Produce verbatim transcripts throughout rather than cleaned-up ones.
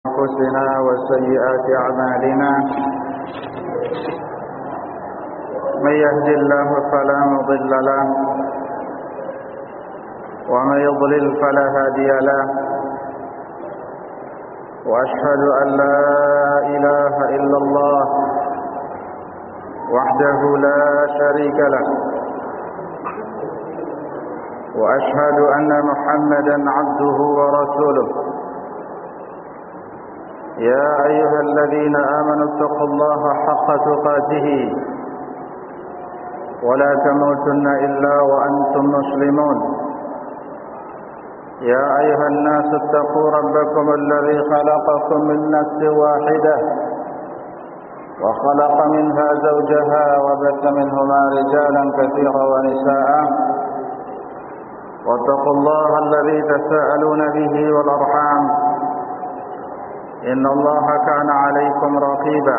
أنفسنا وسيئات أعمالنا من يهد الله فلا مضل له ومن يضلل فلا هادي له وأشهد أن لا إله إلا الله وحده لا شريك له وأشهد أن محمدا عبده ورسوله يا أيها الذين آمنوا اتقوا الله حق تقاته ولا تموتن إلا وأنتم مسلمون يا أيها الناس اتقوا ربكم الذي خلقكم من نفس واحدة وخلق منها زوجها وبث منهما رجالا كثيرا ونساء واتقوا الله الذي تساءلون به والأرحام إن الله كان عليكم رقيبا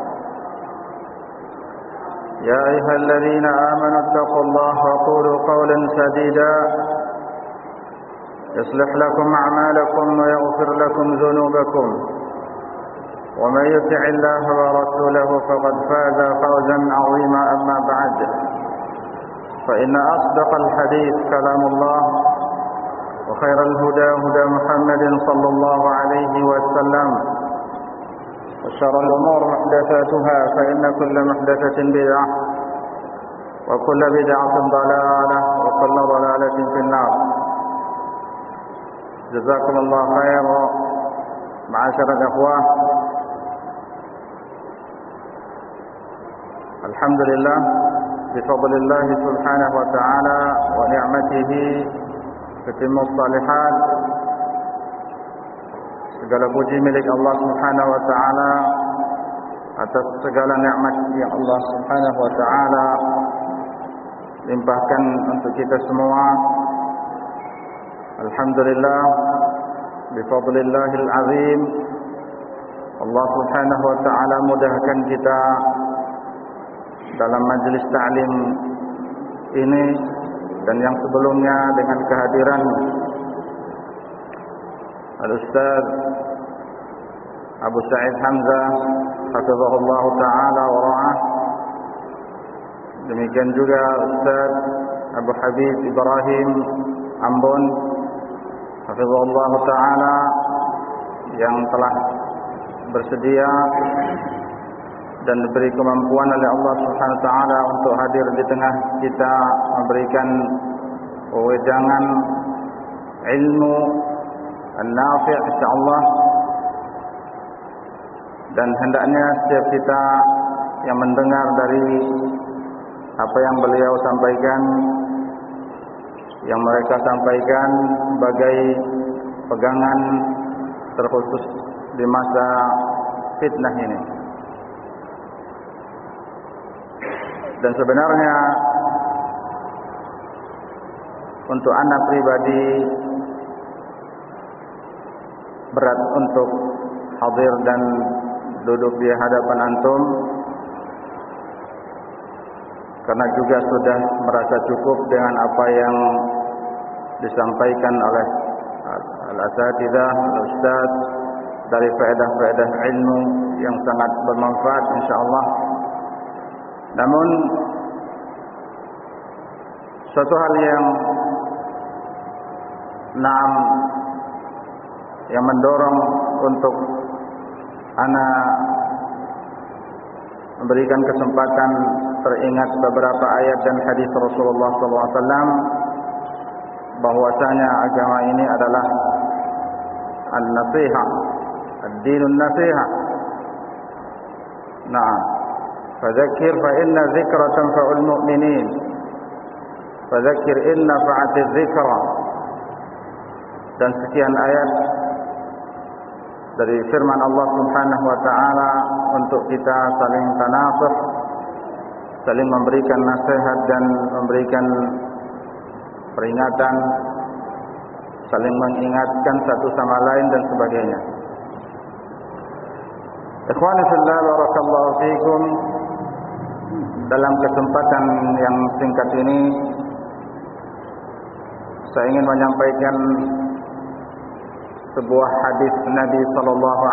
يا أيها الذين آمنوا اتقوا الله وقولوا قولا سديدا يصلح لكم أعمالكم ويغفر لكم ذنوبكم ومن يطع الله ورسوله فقد فاز فوزا عظيما. أما بعد فإن أصدق الحديث كلام الله وخير الهدى هدى محمد صلى الله عليه وسلم وشر الأمور محدثاتها فإن كل محدثة بدعة وكل بدعة ضلالة وكل ضلالة في النار. جزاكم الله خير معاشر الإخوة. الحمد لله بفضل الله سبحانه وتعالى ونعمته تتم الصالحات. Segala puji milik Allah Subhanahu wa taala atas segala nikmat yang Allah Subhanahu wa taala limpahkan untuk kita semua. Alhamdulillah bifadlillahil azim, Allah Subhanahu wa taala mudahkan kita dalam majlis ta'lim ini dan yang sebelumnya dengan kehadiran Al-Ustaz Abu Sa'id Hamzah hafizahullah ta'ala wa ra'ah. Demikian juga Ustaz Abu Habib Ibrahim Ambon hafizahullah ta'ala yang telah bersedia dan diberi kemampuan oleh Allah Subhanahu wa taala untuk hadir di tengah kita memberikan wejangan ilmu an-nafi' insyaallah. Dan hendaknya setiap kita yang mendengar dari apa yang beliau sampaikan, yang mereka sampaikan sebagai pegangan terkhusus di masa fitnah ini. Dan sebenarnya untuk anak pribadi berat untuk hadir dan duduk di hadapan antum, karena juga sudah merasa cukup dengan apa yang disampaikan oleh al-asatidzah, al-ustaz, dari faedah-faedah ilmu yang sangat bermanfaat insyaallah. Namun suatu hal yang naam yang mendorong untuk ana memberikan kesempatan teringat beberapa ayat dan hadis Rasulullah sallallahu alaihi wasallam, bahwasanya agama ini adalah an-nasihah, ad-dinun nasihah. Naam. Fadzakir fa inna dzikra tanfa'ul mu'minin. Fadzakir in nafa'atiz dzikra. Dan sekian ayat dari firman Allah Subhanahu wa taala untuk kita saling tanasuh, saling memberikan nasihat dan memberikan peringatan, saling mengingatkan satu sama lain dan sebagainya. Ikhwani fillah, barakallahu fikum. Dalam kesempatan yang singkat ini saya ingin menyampaikan sebuah hadis Nabi sallallahu